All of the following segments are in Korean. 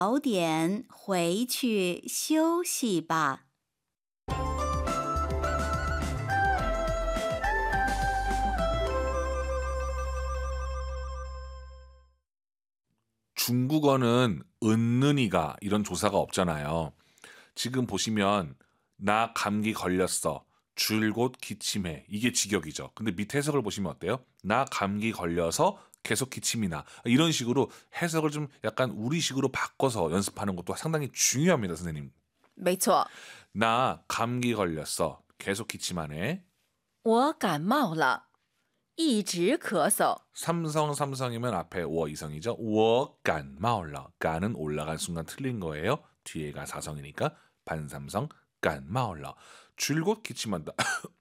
早点回去休息吧。 중국어는 은는이가 이런 조사가 없잖아요. 지금 보시면 나 감기 걸렸어. 줄곧 기침해. 이게 직역이죠. 근데 밑에 해석을 보시면 어때요? 나 감기 걸려서 계속 기침이 나. 이런 식으로 해석을 좀 약간 우리식으로 바꿔서 연습하는 것도 상당히 중요합니다, 선생님. 没错， 나 감기 걸렸어. 계속 기침하네. 我感冒了，一直咳嗽。 삼성이면 앞에 워 이성이죠. 我感冒了. 간은 올라간 순간 틀린 거예요. 뒤에가 사성이니까 반삼성 感冒了. 줄곧 기침한다.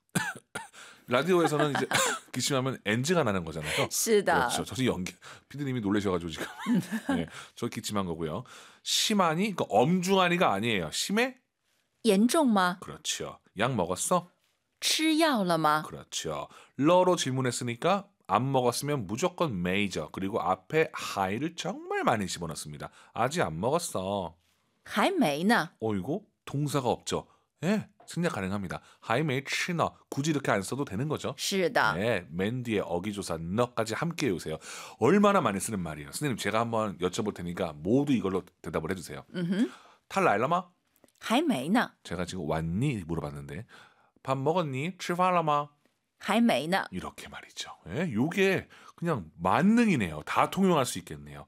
라디오에서는 이제 기침하면 NG가 나는 거잖아요. 是的， 그렇죠. 저는 연기 피디님이 놀라셔가지고 지금 네, 저 기침한 거고요. 심하니, 그러니까 엄중하니가 아니에요. 심해? 严重吗？ 그렇죠. 약 먹었어? 吃药了吗？ 그렇죠. 러로 질문했으니까 안 먹었으면 무조건 메이저 그리고 앞에 하이를 정말 많이 집어넣습니다. 아직 안 먹었어. 还没呢。 이거 동사가 없죠. 예, 생략 가능합니다. 하이 메이 치너 굳이 이렇게 안 써도 되는 거죠. 是的， 네, 맨 뒤에 어기조사 너까지 함께 외우세요. 얼마나 많이 쓰는 말이에요. 선생님 제가 한번 여쭤볼 테니까 모두 이걸로 대답을 해주세요. 嗯哼， 탈来了吗? 还没呢， 제가 지금 왔니 물어봤는데 밥 먹었니? 吃饭了吗? 还没呢。 이렇게 말이죠. 예, 요게 그냥 만능이네요. 다 통용할 수 있겠네요.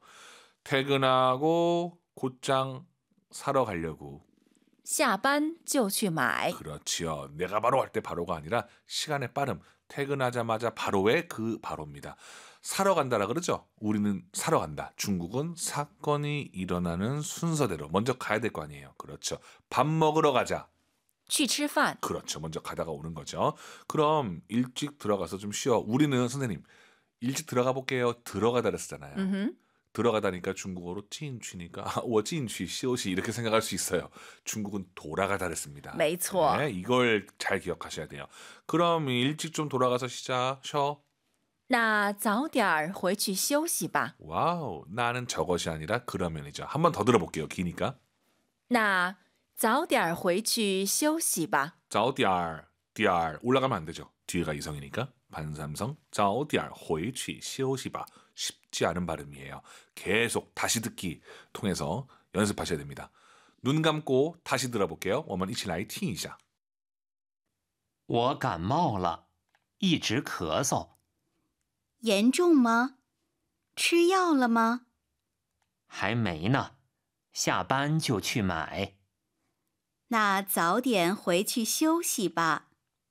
퇴근하고 곧장 사러 가려고. 下班就去买。 그렇지요. 내가 바로 할 때 바로가 아니라 시간의 빠름. 퇴근하자마자 바로의 그 바로입니다. 사러 간다라 그러죠. 우리는 사러 간다. 중국은 사건이 일어나는 순서대로 먼저 가야 될 거 아니에요. 그렇죠. 밥 먹으러 가자. 去吃饭。 그렇죠. 먼저 가다가 오는 거죠. 그럼 일찍 들어가서 좀 쉬어. 우리는 선생님 일찍 들어가 볼게요. 들어가다를 쓰잖아요. 嗯哼， 들어가다니까 중국어로 찐취니까 我进去休息 이렇게 생각할 수 있어요. 중국은 돌아가다를 씁니다. 没错。 네, 이걸 잘 기억하셔야 돼요. 그럼 일찍 좀 돌아가서 쉬어. 那早点儿回去休息吧。 와우, 나는 저것이 아니라 그러면이죠. 한 번 더 들어볼게요. 기니까. 那早点儿回去休息吧。 早点儿 올라가면 안 되죠. 뒤에가 이성이니까 반삼성 早点回去休息吧. 쉽지 않은 발음이에요. 계속 다시 듣기 통해서 연습하셔야 됩니다. 눈 감고 다시 들어볼게요. 我们一起来听一下. 我感冒了，一直咳嗽。 严重吗？吃药了吗？ 还没呢，下班就去买。 那早点回去休息吧。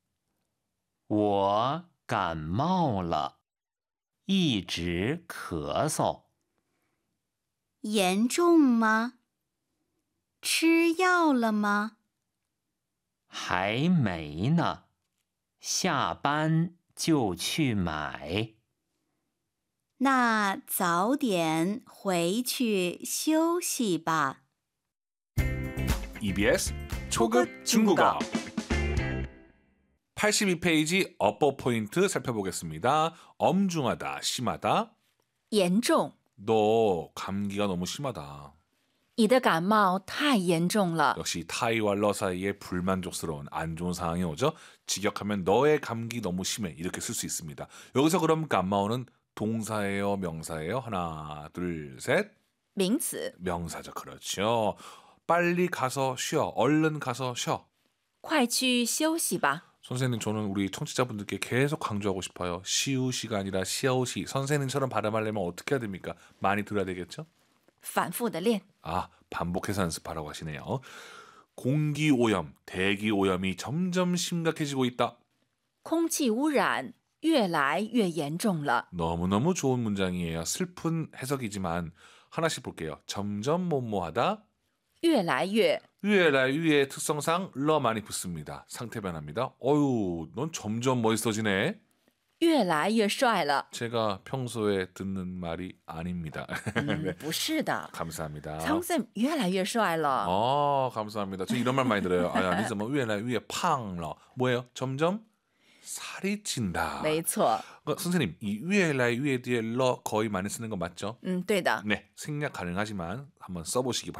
我感冒了，一直咳嗽。 严重吗？吃药了吗？ 还没呢，下班就去买。 那早点回去休息吧。 EBS 초급 중국어 82페이지 업보 포인트 살펴보겠습니다. 엄중하다, 심하다. 严重， 너 감기가 너무 심하다. 你的感冒太严重了。 역시 타이와 러 사이에 불만족스러운 안 좋은 상황이 오죠. 직역하면 너의 감기 너무 심해 이렇게 쓸 수 있습니다. 여기서 그럼 감마오는 동사예요, 명사예요? 하나, 둘, 셋. 名词， 명사죠. 그렇죠. 빨리 가서 쉬어. 얼른 가서 쉬어. 快去休息吧。 선생님 저는 우리 청취자분들께 계속 강조하고 싶어요. 시우시가 아니라 시아우시. 선생님처럼 발음하려면 어떻게 해야 됩니까? 많이 들어야 되겠죠? 反复的练。 아, 반복해서 연습하라고 하시네요. 공기오염, 대기오염이 점점 심각해지고 있다. 空气污染越来越严重了。 너무너무 좋은 문장이에요. 슬픈 해석이지만 하나씩 볼게요. 점점 뭐뭐하다. 越来越 위의 특성상 러 많이 붙습니다. 상태 변합니다. 어유, 넌 점점 멋있어지네. 越来越帅了。 제가 평소에 듣는 말이 아닙니다. 不是的， 감사합니다. 苍쌤越来越帅了。 감사합니다. 저 이런 말 많이 들어요. 아, 니怎么越来越胖了? 뭐예요? 점점 살이 찐다. 没错， 선생님, 이 위에 뒤에 러 거의 많이 쓰는 거 맞죠? 对的。 네, 생략 가능하지만 한번 써보시기 바랍니다.